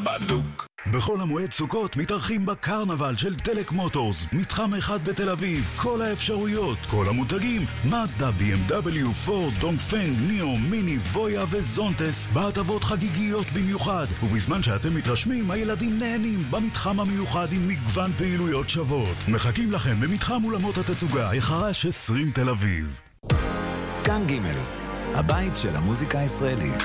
בדוק. בכל המועד סוכות מתארחים בקרנבל של דלק מוטורס, מתחם אחד בתל אביב, כל האפשרויות, כל המותגים, מזדה, BMW, פורד, דונגפנג, ניאו, מיני, וויה וזונטס, בהטבות חגיגיות במיוחד, ובזמן שאתם מתרשמים, הילדים נהנים במתחם המיוחד עם מגוון פעילויות שוות. מחכים לכם במתחם אולמות התצוגה, החרש 20 תל אביב. כאן ג' הבית של המוזיקה הישראלית.